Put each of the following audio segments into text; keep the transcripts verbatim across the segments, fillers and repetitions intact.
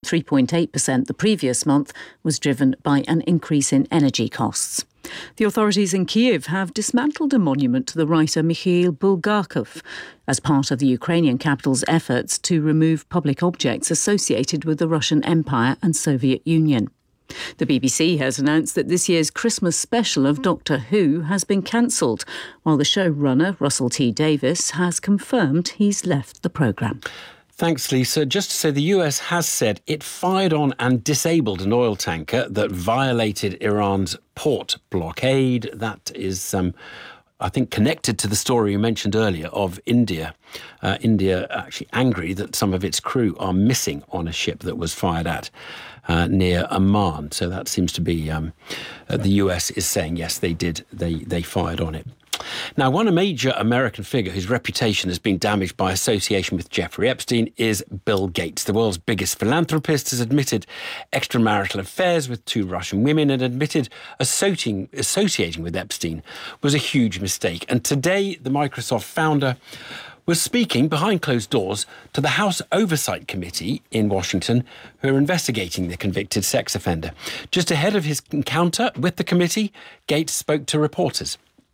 three point eight percent the previous month was driven by an increase in energy costs. The authorities in Kyiv have dismantled a monument to the writer Mikhail Bulgakov as part of the Ukrainian capital's efforts to remove public objects associated with the Russian Empire and Soviet Union. The B B C has announced that this year's Christmas special of Doctor Who has been cancelled, while the showrunner, Russell T Davies, has confirmed he's left the programme. Thanks, Lisa. Just to say, the U S has said it fired on and disabled an oil tanker that violated Iran's port blockade. That is, um, I think, connected to the story you mentioned earlier of India. Uh, India actually angry that some of its crew are missing on a ship that was fired at uh, near Amman. So that seems to be um, uh, the U S is saying, yes, they did. They, they fired on it. Now, one major American figure whose reputation has been damaged by association with Jeffrey Epstein is Bill Gates. The world's biggest philanthropist has admitted extramarital affairs with two Russian women and admitted associating, associating with Epstein was a huge mistake. And today, the Microsoft founder was speaking behind closed doors to the House Oversight Committee in Washington, who are investigating the convicted sex offender. Just ahead of his encounter with the committee, Gates spoke to reporters.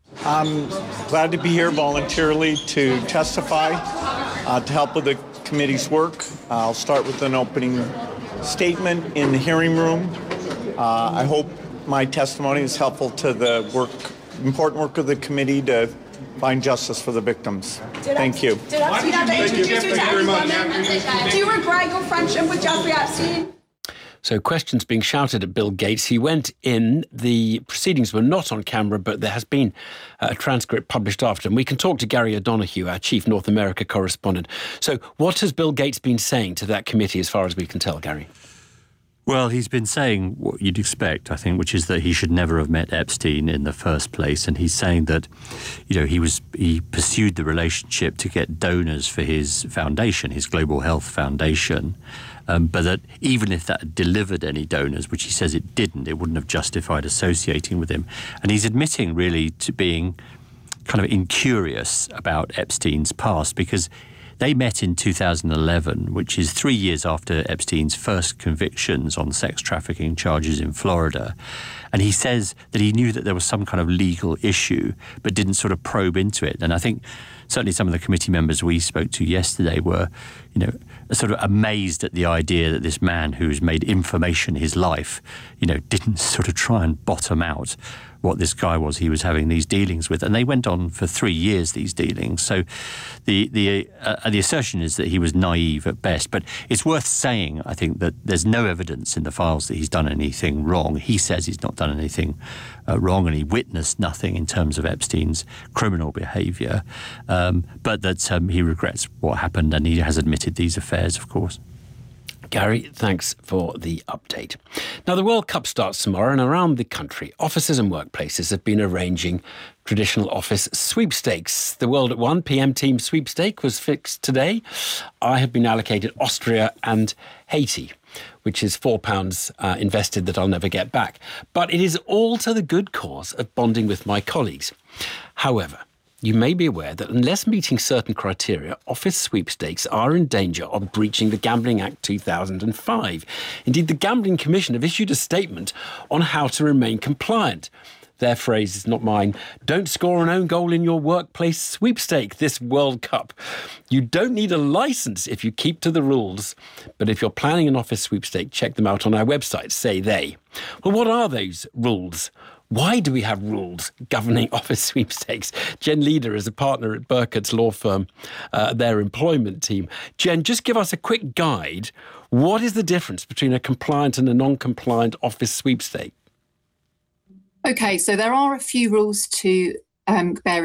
I'm glad to be here voluntarily to testify, uh, to help with the committee's work. I'll start with an opening statement in the hearing room. Uh, I hope my testimony is helpful to the work, important work of the committee to find justice for the victims. Did Thank I, you. Did Epstein ever introduce you to any women? Do you regret your friendship with Jeffrey Epstein? So questions being shouted at Bill Gates. He went in. The proceedings were not on camera, but there has been a transcript published after. And we can talk to Gary O'Donoghue, our chief North America correspondent. So what has Bill Gates been saying to that committee as far as we can tell, Gary? Well, he's been saying what you'd expect, I think, which is that he should never have met Epstein in the first place. And he's saying that, you know, he was he pursued the relationship to get donors for his foundation, his Global Health Foundation. Um, but that even if that had delivered any donors, which he says it didn't, it wouldn't have justified associating with him. And he's admitting really to being kind of incurious about Epstein's past, because they met in two thousand eleven, which is three years after Epstein's first convictions on sex trafficking charges in Florida. And he says that he knew that there was some kind of legal issue, but didn't sort of probe into it. And I think certainly some of the committee members we spoke to yesterday were, you know, sort of amazed at the idea that this man who's made information his life, you know, didn't sort of try and bottom out what this guy was he was having these dealings with. And they went on for three years, these dealings. So the the uh, the assertion is that he was naive at best. But it's worth saying, I think, that there's no evidence in the files that he's done anything wrong. He says he's not done anything uh, wrong, and he witnessed nothing in terms of Epstein's criminal behaviour, um, but that um, he regrets what happened, and he has admitted these affairs, of course. Gary, thanks for the update. Now, the World Cup starts tomorrow, and around the country, offices and workplaces have been arranging traditional office sweepstakes. The World at one P M team sweepstake was fixed today. I have been allocated Austria and Haiti, which is four pounds uh, invested that I'll never get back. But it is all to the good cause of bonding with my colleagues. However, you may be aware that unless meeting certain criteria, office sweepstakes are in danger of breaching the Gambling Act two thousand five. Indeed, the Gambling Commission have issued a statement on how to remain compliant. Their phrase is not mine. Don't score an own goal in your workplace sweepstake this World Cup. You don't need a licence if you keep to the rules. But if you're planning an office sweepstake, check them out on our website, say they. Well, what are those rules? Why do we have rules governing office sweepstakes? Jen Leader is a partner at Burkett's law firm, uh, their employment team. Jen, just give us a quick guide. What is the difference between a compliant and a non-compliant office sweepstake? OK, so there are a few rules to um, bear